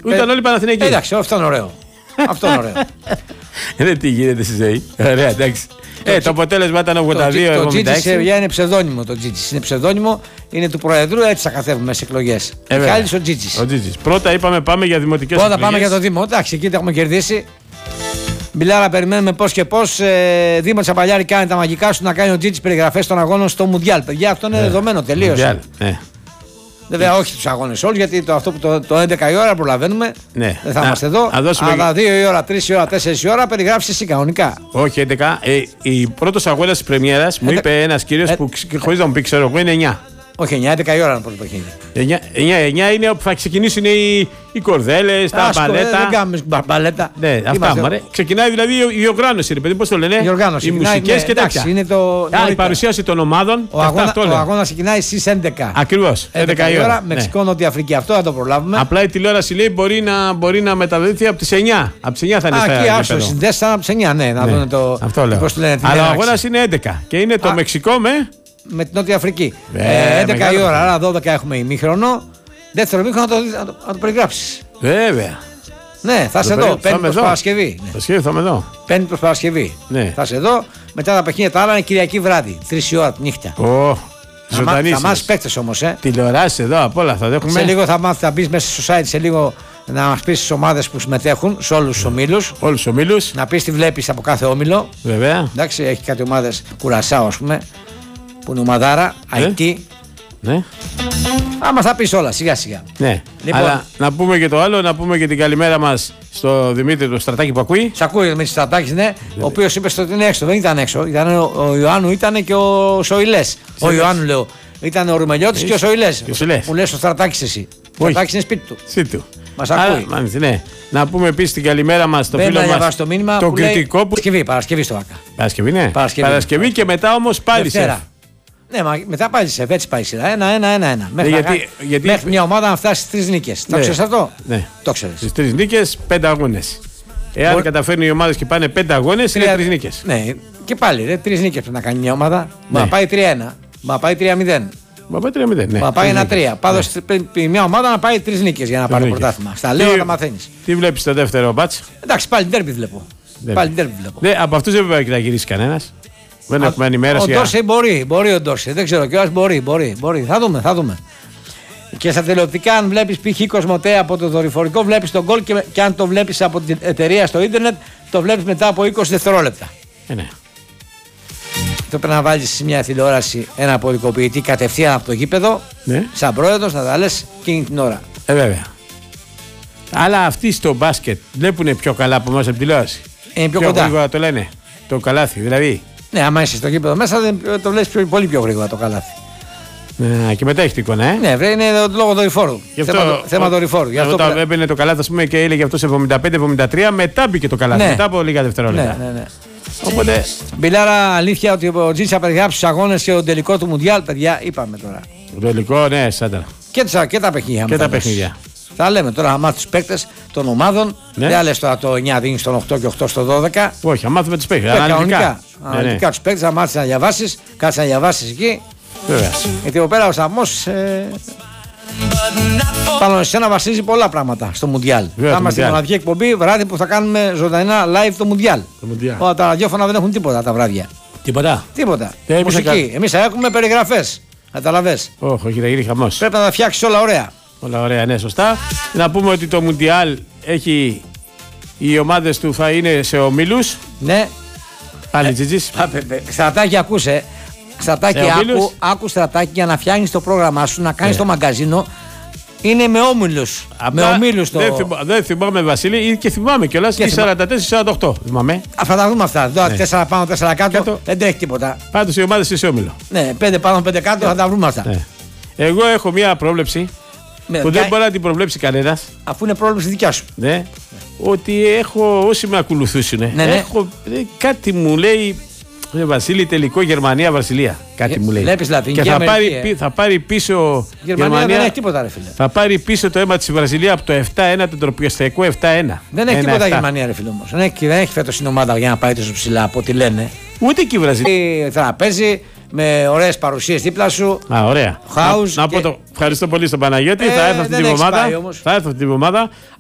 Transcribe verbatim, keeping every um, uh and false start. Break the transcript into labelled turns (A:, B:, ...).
A: Ήταν όλοι Παναθηναϊκοί.
B: Εντάξει, αυτό είναι ωραίο. Αυτό είναι ωραίο.
A: Δεν τι γίνεται στη ζωή. Ωραία, εντάξει. Ε, το αποτέλεσμα ήταν ογδόντα δύο εβδομήντα έξι.
B: Το Τζίτζι είναι ψευδόνυμο. Το Τζίτζι είναι ψευδόνυμο, είναι του Προεδρού, έτσι θα κατέβουμε σε εκλογές. Μιχάλης ο Τζίτζι.
A: Ο Τζίτζι. Πρώτα είπαμε πάμε για δημοτικές εκλογές.
B: Πρώτα πάμε για το Δήμο. Εντάξει, εκεί τα έχουμε κερδίσει. Μπιλάρα, περιμένουμε πώς και πώς. Ε, Δήμο Τσαπαλιάρη κάνει τα μαγικά σου να κάνει ο Τζίτζι περιγραφές των αγώνων στο Μουντιάλ. Παιδιά, αυτό είναι δεδομένο τελείως. Βέβαια, όχι τους αγώνες όλους, γιατί το, αυτό που το, το έντεκα η ώρα προλαβαίνουμε. Ναι. Δεν θα να, είμαστε εδώ. Αλλά δύο η ώρα, τρεις η ώρα, τέσσερις η ώρα περιγράψεις εσύ κανονικά.
A: Όχι έντεκα. Ε, η πρώτος αγώνας της πρεμιέρας μου είπε ένας κύριος ε, που ε, χωρίς να μου πει, ξέρω εγώ, είναι εννιά.
B: Όχι εννιά, έντεκα η ώρα είναι πρώτο παιχνίδι.
A: εννιά είναι όπου θα ξεκινήσουν οι, οι κορδέλες, τα μπαλέτα.
B: Δεν κάνουμε μπαλέτα.
A: Ναι, αυτά μωρέ. Ξεκινάει δηλαδή η διοργάνωση, ρε παιδί, πώς το λένε.
B: Οι
A: μουσικές και τέτοια. Η παρουσίαση των ομάδων.
B: Ο αγώνας ξεκινάει στις έντεκα.
A: Ακριβώς. έντεκα η ώρα.
B: Μεξικό, Νότια Αφρική, αυτό θα το προλάβουμε.
A: Απλά η τηλεόραση λέει μπορεί να μεταδοθεί από τις εννιά. Από τις εννιά θα είναι στα
B: γήπεδο. Εκεί, συνδέσεις από τις εννιά, ναι.
A: Αυτό λέω. Αλλά ο αγώνας είναι έντεκα και είναι το Μεξικό με.
B: Με την Νότια Αφρική. Ε, έντεκα η ώρα, άρα δώδεκα έχουμε ημίχρονο. Δεύτερο ημίχρονο να το, το, το περιγράψεις.
A: Βέβαια.
B: Ναι, θα είσαι εδώ. Πέμπτη προς Παρασκευή.
A: Παρασκευή θα είμαι εδώ.
B: Πέμπτη προς Παρασκευή. Ναι. Θα είσαι εδώ. Μετά τα παιχνίδια τα άλλα είναι Κυριακή βράδυ. Τρεις η ώρα τη νύχτα.
A: Oh,
B: θα θα μάθεις παίκτες όμως. Ε.
A: Τηλεοράσεις εδώ απ' όλα θα δέχουμε.
B: Σε λίγο θα μάθεις, θα μπεις μέσα στο site σε λίγο να μας πεις τις ομάδες που συμμετέχουν σε όλους τους ομίλους.
A: Όλους τους ομίλους.
B: Να πεις τι βλέπεις από κάθε όμιλο.
A: Βέβαια.
B: Εντάξει, έχει κάτι ομάδες Κουρασάου ας πούμε. Που είναι ομαδάρα, άι τι.
A: Ναι.
B: Άμα θα πεις όλα, σιγά σιγά.
A: Ναι. Λοιπόν, αλλά να πούμε και το άλλο, να πούμε και την καλημέρα μας στο Δημήτρη του Στρατάκη που ακούει.
B: Σ' ακούει ο Δημήτρης Στρατάκης, ναι. ναι. Ο οποίος είπε ότι είναι έξω. Δεν ήταν έξω. Ήταν ο, ο Ιωάννου ήταν και ο Σοηλές. Ο Ιωάννου λέω. Ήταν ο Ρουμελιώτης και ο Σοηλές. Μου λες ο Στρατάκης εσύ. Ο Στρατάκης είναι σπίτι του.
A: Σπίτι του.
B: Μας ακούει.
A: Άρα, ναι. Να πούμε επίσης την καλημέρα μας στο φίλο μας.
B: Το μήνυμα
A: το κριτικό που.
B: Παρασκευή, Παρασκευή στο ΆΚΑ.
A: Παρασκευή, ναι. Παρασκευή, Παρασκευή και μετά όμως πάλι σε.
B: Ναι, μα μετά πάλι σε έτσι πάει η σειρά. Ένα, ένα, ένα. ένα. Μέχρι,
A: γιατί,
B: να...
A: γιατί...
B: μέχρι μια ομάδα να φτάσει στις τρεις νίκες. Ναι. Το ξέρεις αυτό?
A: Ναι.
B: Το ξέρεις.
A: Στις τρεις νίκες, πέντε αγώνες. Εάν Μπορεί... καταφέρνουν οι ομάδες και πάνε πέντε αγώνες, τρία... είναι τρεις νίκες.
B: Ναι, και πάλι ρε, τρεις νίκες πρέπει να κάνει μια ομάδα. Ναι. Μα να πάει τρία ένα. Μα να πάει τρία μηδέν.
A: Μα πάει τρία μηδέν. Ναι.
B: Μα να πάει ένα τρία. Πάντω μια ομάδα να πάει τρεις νίκες για να πάρει πρωτάθλημα. Στα λέω να τα μαθαίνεις.
A: Τι βλέπεις το δεύτερο μπάτς?
B: Εντάξει, πάλι ντέρμπι βλέπω. Πάλι ντέρμπι βλέπω.
A: Ναι, από αυτούς δεν πρέπει να γυρίσει κανένας. Δεν Α, έχουμε ενημέρωση.
B: Ο Ντόρσεϊ μπορεί, μπορεί ο Ντόρσεϊ. Δεν ξέρω κιόλας μπορεί, μπορεί, μπορεί. Θα δούμε, θα δούμε. Και στα τηλεοπτικά, αν βλέπεις π.χ. Κοσμοτέ από το δορυφορικό, βλέπεις τον γκολ και, και αν το βλέπεις από την εταιρεία στο ίντερνετ, το βλέπεις μετά από είκοσι δευτερόλεπτα.
A: Ε, ναι.
B: Το πρέπει να βάλεις σε μια τηλεόραση ένα αποδικοποιητή κατευθείαν από το γήπεδο, ναι. Σαν πρόεδρος να τα λες εκείνη την ώρα.
A: Ε, βέβαια. Αλλά αυτοί στο μπάσκετ βλέπουν πιο καλά από εμάς από τηλεόραση.
B: Είναι πιο, πιο κοντά.
A: Γρήγορα το λένε. Το καλάθι, δηλαδή.
B: Ναι, άμα είσαι στο γήπεδο μέσα, το βλέπεις πολύ πιο γρήγορα το καλάθι.
A: Ναι, και μετά έχει την εικόνα, ε.
B: Ναι, βρε, είναι λόγω δορυφόρου. Θέμα, θέμα δορυφόρου.
A: Γι' αυτό όταν έμπαινε το καλάθι, ας πούμε, και έλεγε αυτό εβδομήντα πέντε εβδομήντα τρία, μετά μπήκε το καλάθι. Ναι. Μετά από λίγα δευτερόλεπτα.
B: Ναι, ναι, ναι. Οπότε. Μπιλάρα, αλήθεια ότι ο Τζίτζι θα περιγράψει τους αγώνες και τον τελικό του Μουντιάλ, παιδιά, είπαμε τώρα.
A: Το τελικό, ναι, σάντα.
B: Και, και τα παιχνίδια.
A: Και τα παιχνίδια.
B: Θα λέμε τώρα να μάθει τους παίκτες των ομάδων. Ναι. Δεν λες τώρα το εννιά δίνει στον οκτώ και οκτώ στο δώδεκα.
A: Όχι, θα μάθουμε τους παίκτες.
B: Αναλυτικά. Αναλυτικά ναι, ναι. Τους παίκτες, θα μάθεις να διαβάσεις. Κάτσε να διαβάσεις εκεί.
A: Βέβαια.
B: Γιατί εδώ πέρα ο σταθμός. Ε... Πάνω σε σένα βασίζει πολλά πράγματα στο Μουντιάλ. Θα είμαστε στην μοναδική εκπομπή βράδυ που θα κάνουμε ζωντανά live το Μουντιάλ. Όλα τα ραδιόφωνα δεν έχουν τίποτα τα βράδια.
A: Τίποτα.
B: Τίποτα. Ε, μουσική. Εμείς θα έχουμε περιγραφές. Καταλαβες.
A: Όχι, όχι, θα γίνει χαμός.
B: Πρέπει να τα φτιάξεις όλα ωραία.
A: Όλα ωραία, ναι, σωστά. Να πούμε ότι το Μουντιάλ έχει. Οι ομάδες του θα είναι σε ομίλους.
B: Ναι.
A: Πάλι Τζίτζις.
B: Στρατάκι, ακούσε. Στρατάκι, άκου, άκου στρατάκι για να φτιάχνεις το πρόγραμμά σου, να κάνεις yeah. το μαγκαζίνο. Είναι με όμιλους. Με ομίλους το.
A: Δεν, θυμά, δεν θυμάμαι, Βασίλη, και θυμάμαι κιόλας. Και σαράντα τέσσερα σαράντα οκτώ. Θυμάμαι.
B: Αυτά τα δούμε αυτά. Τώρα τέσσερα πάνω, τέσσερα κάτω. κάτω. Δεν τρέχει τίποτα.
A: Πάντως οι ομάδες είναι σε όμιλο.
B: Ναι, πέντε πάνω, πέντε κάτω, yeah. θα τα βρούμε αυτά. Yeah.
A: Εγώ έχω μια πρόβλεψη. Με που δεν μπορεί να την προβλέψει κανένας.
B: Αφού είναι πρόβλεψη δικιά σου.
A: Ναι. Ότι έχω όσοι με ακολουθήσουν. Ναι, ναι. Έχω, κάτι μου λέει. Βασίλη, τελικό Γερμανία-Βραζιλία. Κάτι μου λέει.
B: Βλέπεις Λατινική
A: και θα
B: Αμερική,
A: πάρει,
B: ε.
A: θα πάρει πίσω.
B: Γερμανία, Γερμανία δεν έχει τίποτα, ρε φίλε.
A: Θα πάρει πίσω το αίμα της Βραζιλία από το επτά ένα, το τροπιαστικό επτά ένα.
B: Δεν έχει τίποτα η Γερμανία, ρε φίλε όμως. Δεν έχει, δεν έχει φέτος την ομάδα για να πάει τόσο ψηλά από ό,τι λένε.
A: Ούτε και η Βραζιλία.
B: Τραπέζι με ωραίες παρουσίες δίπλα σου.
A: Α, ωραία.
B: House
A: να, να
B: και...
A: πω το ευχαριστώ πολύ στον Παναγιώτη. Ε, θα έρθω αυτή την εβδομάδα. Θα έρθω αυτή την εβδομάδα.